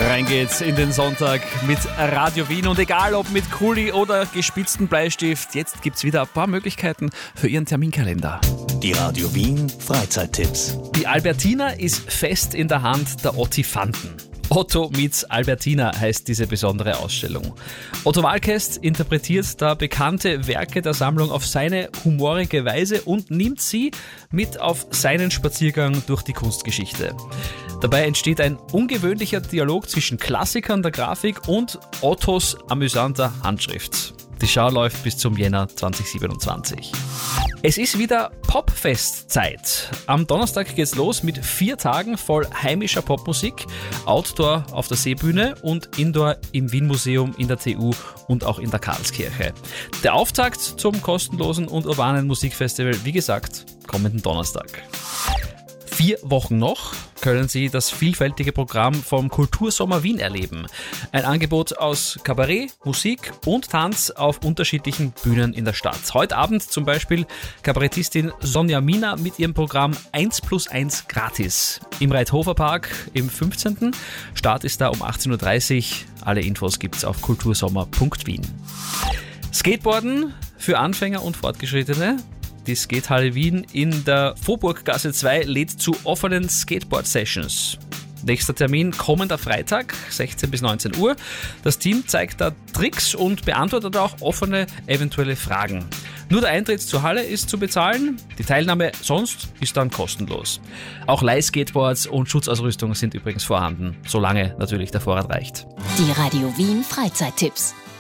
Rein geht's in den Sonntag mit Radio Wien und egal ob mit Kuli oder gespitzten Bleistift, jetzt gibt's wieder ein paar Möglichkeiten für Ihren Terminkalender. Die Radio Wien Freizeittipps. Die Albertina ist fest in der Hand der Ottifanten. Otto meets Albertina heißt diese besondere Ausstellung. Otto Waalkest interpretiert da bekannte Werke der Sammlung auf seine humorige Weise und nimmt sie mit auf seinen Spaziergang durch die Kunstgeschichte. Dabei entsteht ein ungewöhnlicher Dialog zwischen Klassikern der Grafik und Ottos amüsanter Handschrift. Die Schau läuft bis zum Jänner 2027. Es ist wieder Popfest-Zeit. Am Donnerstag geht's los mit 4 Tagen voll heimischer Popmusik, Outdoor auf der Seebühne und Indoor im Wien-Museum, in der TU und auch in der Karlskirche. Der Auftakt zum kostenlosen und urbanen Musikfestival, wie gesagt, kommenden Donnerstag. 4 Wochen noch können Sie das vielfältige Programm vom Kultursommer Wien erleben. Ein Angebot aus Kabarett, Musik und Tanz auf unterschiedlichen Bühnen in der Stadt. Heute Abend zum Beispiel Kabarettistin Sonja Mina mit ihrem Programm 1+1 gratis im Reithofer-Park im 15. Start ist da um 18.30 Uhr. Alle Infos gibt's auf kultursommer.wien. Skateboarden für Anfänger und Fortgeschrittene. Die Skatehalle Wien in der Vorburggasse 2 lädt zu offenen Skateboard-Sessions. Nächster Termin kommender Freitag, 16 bis 19 Uhr. Das Team zeigt da Tricks und beantwortet auch offene eventuelle Fragen. Nur der Eintritt zur Halle ist zu bezahlen, die Teilnahme sonst ist dann kostenlos. Auch Leihskateboards und Schutzausrüstung sind übrigens vorhanden, solange natürlich der Vorrat reicht. Die Radio Wien Freizeittipps.